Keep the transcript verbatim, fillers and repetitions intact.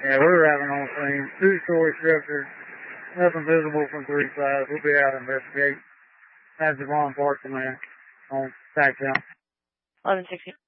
Yeah, we were having on scene. Two-story structure. Nothing visible from three five. We'll be out investigating. That's the wrong part command on tax count. eleven sixty.